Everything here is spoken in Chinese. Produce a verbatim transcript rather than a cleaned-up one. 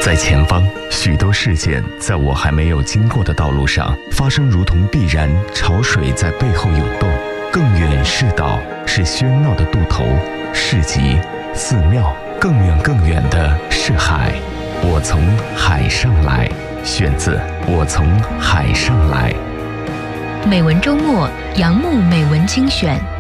在前方，许多事件在我还没有经过的道路上发生，如同必然。潮水在背后涌动，更远是岛，是喧闹的渡头、市集、寺庙，更远更远的是海。我从海上来，选自《我从海上来》。 美文周末，杨牧美文精选。